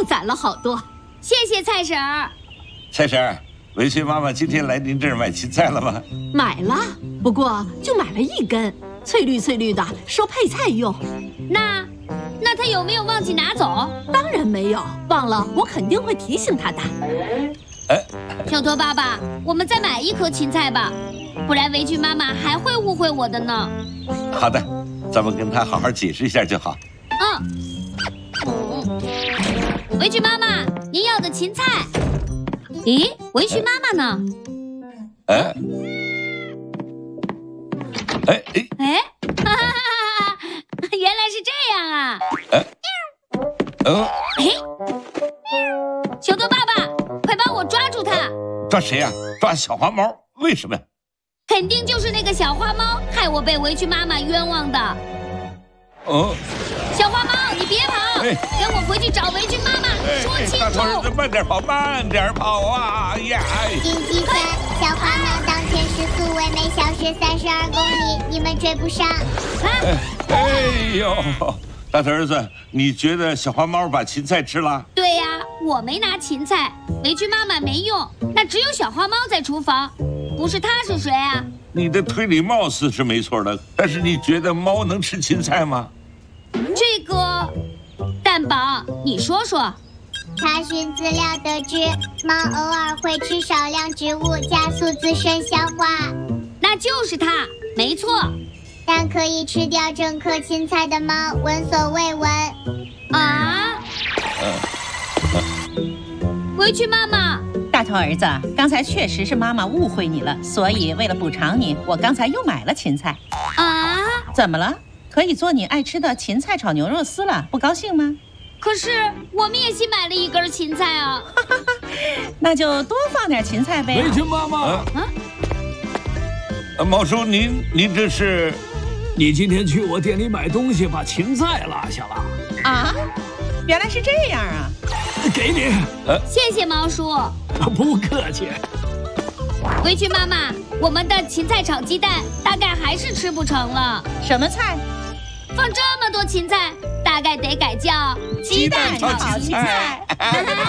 攒了好多。 谢谢蔡婶儿。 蔡婶儿，维群妈妈今天来您这儿买芹菜了吗？ 买了，不过就买了1根，翠绿翠绿的，说配菜用。 那她有没有忘记拿走？ 当然没有，忘了我肯定会提醒她的。 小托爸爸，我们再买1颗芹菜吧，不然维群妈妈还会误会我的呢。 好的，咱们跟她好好解释一下就好。 维群妈妈，您要的芹菜。咦，维群妈妈呢？哈哈哈！原来是这样啊！小多爸爸，快帮我抓住它！ 抓谁呀？抓小花猫？为什么？ 肯定就是那个小花猫，害我被维群妈妈冤枉的。小花猫，你别跑，跟我回去找维群妈妈说清楚。 大头儿子，慢点跑，慢点跑啊！呀！ 请计算，小花猫当前时速为每小时32公里，你们追不上。 哎呦，大头儿子，你觉得小花猫把芹菜吃了？ 对呀，我没拿芹菜，维群妈妈没用，那只有小花猫在厨房，不是它是谁啊？ 你的推理貌似是没错的，但是你觉得猫能吃芹菜吗？ 这个，蛋宝，你说说。 查询资料得知，猫偶尔会吃少量植物，加速自身消化。 那就是它，没错。 但可以吃掉整颗芹菜的猫，闻所未闻。 啊！维群妈妈， 大头儿子，刚才确实是妈妈误会你了，所以为了补偿你，我刚才又买了芹菜。 啊？ 怎么了？可以做你爱吃的芹菜炒牛肉丝了，不高兴吗？ 可是我们也新买了1根芹菜啊。 那就多放点芹菜呗。 维群妈妈， 毛叔，您这是？ 你今天去我店里买东西，把芹菜落下了。 啊？原来是这样啊！ 给你。 谢谢毛叔。 不客气。 维群妈妈，我们的芹菜炒鸡蛋大概还是吃不成了。 什么菜？ 放这么多芹菜，大概得改叫鸡蛋炒芹菜。